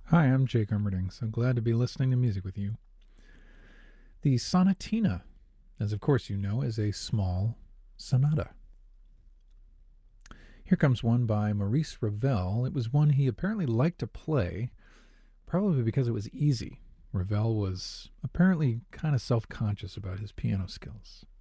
Hi, I'm Jake Armerding, so glad to be listening to music with you. The sonatina, as of course you know, is a small sonata. Here comes one by Maurice Ravel. It was one he apparently liked to play, probably because it was easy. Ravel was apparently kind of self conscious about his piano skills.